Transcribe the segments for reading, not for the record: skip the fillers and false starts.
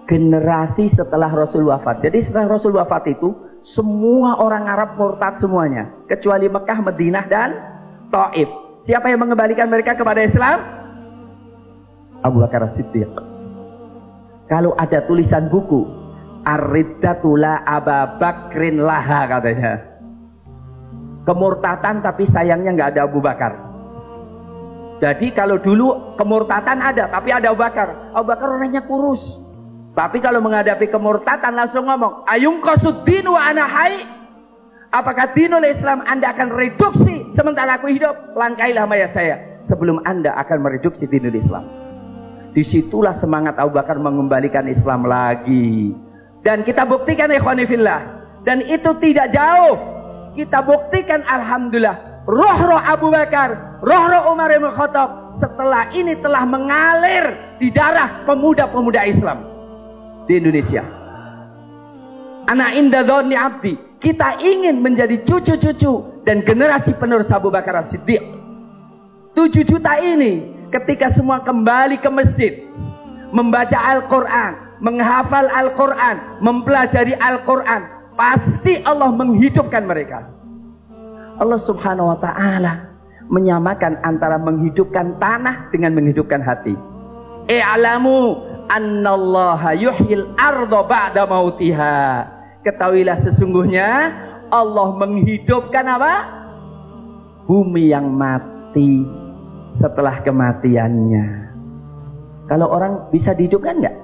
generasi setelah Rasul wafat. Jadi setelah Rasul wafat itu semua orang Arab murtad semuanya, kecuali Mekah, Madinah dan Taif. Siapa yang mengembalikan mereka kepada Islam? Abu Bakar As-Siddiq. Kalau ada tulisan buku Ar-Riddatu la Aba Bakrin laha, katanya. Kemurtatan tapi sayangnya nggak ada Abu Bakar. Jadi kalau dulu kemurtatan ada tapi ada Abu Bakar. Abu Bakar orangnya kurus. Tapi kalau menghadapi kemurtatan langsung ngomong, ayung qasuddin wa ana hai. Apakah dinul Islam Anda akan reduksi sementara aku hidup? Langkailah mayat saya sebelum Anda akan mereduksi dinul Islam. Disitulah semangat Abu Bakar mengembalikan Islam lagi. Dan kita buktikan ikhwani fillah. Dan itu tidak jauh. Kita buktikan alhamdulillah. Roh-roh Abu Bakar, roh-roh Umar bin Khattab setelah ini telah mengalir di darah pemuda-pemuda Islam di Indonesia. Ana inda dzanni abdi. Kita ingin menjadi cucu-cucu dan generasi penerus Abu Bakar As-Siddiq. 7 juta ini ketika semua kembali ke masjid, membaca Al-Quran, menghafal Al-Quran, mempelajari Al-Quran, pasti Allah menghidupkan mereka. Allah Subhanahu wa ta'ala menyamakan antara menghidupkan tanah dengan menghidupkan hati. I'lamu annallaha yuhyil arda ba'da mautiha. Ketahuilah sesungguhnya Allah menghidupkan apa? Bumi yang mati setelah kematiannya. Kalau orang bisa dihidupkan nggak?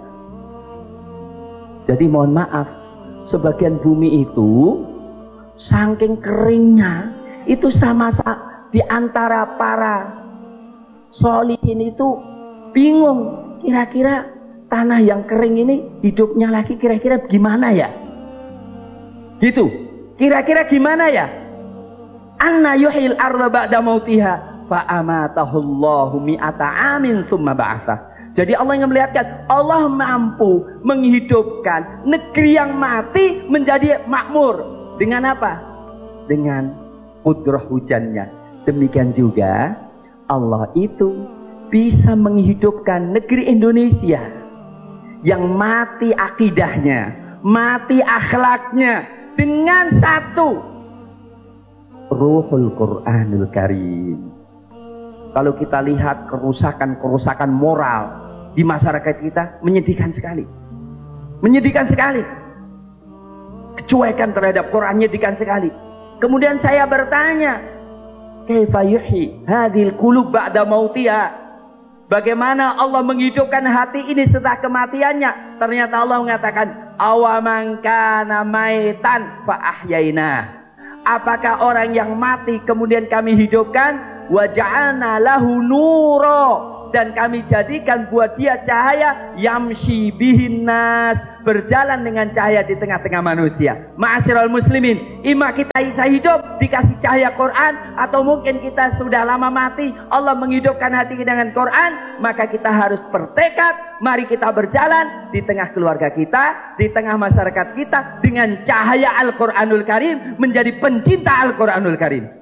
Jadi mohon maaf, sebagian bumi itu saking keringnya itu sama di antara para sholihin itu bingung, kira-kira tanah yang kering ini hidupnya lagi kira-kira gimana ya? Gitu. Kira-kira gimana ya? Anna yuhyil arda ba'da mautiha fa amatahullahu mi'ata amin tsumma ba'atsa. Jadi Allah yang melihatkan Allah mampu menghidupkan negeri yang mati menjadi makmur. Dengan apa? Dengan qudrah hujannya. Demikian juga Allah itu bisa menghidupkan negeri Indonesia yang mati akidahnya, mati akhlaknya dengan satu Ruhul Quranul Karim. Kalau kita lihat kerusakan-kerusakan moral di masyarakat kita, menyedihkan sekali. Menyedihkan sekali. Kecuekan terhadap Quran menyedihkan sekali. Kemudian saya bertanya, kaifa yuhyi hadhil qulub ba'da mautiha? Bagaimana Allah menghidupkan hati ini setelah kematiannya? Ternyata Allah mengatakan, awaman kana maitan fa ahyaina. Apakah orang yang mati kemudian kami hidupkan? Wa ja'alna lahu nura, dan kami jadikan buat dia cahaya yamshi bihin nas, berjalan dengan cahaya di tengah-tengah manusia. Ma'asyiral muslimin, ima kita bisa hidup dikasih cahaya Quran, atau mungkin kita sudah lama mati, Allah menghidupkan hati kita dengan Quran, maka kita harus bertekad, mari kita berjalan di tengah keluarga kita, di tengah masyarakat kita dengan cahaya Al-Quranul Karim, menjadi pencinta Al-Quranul Karim.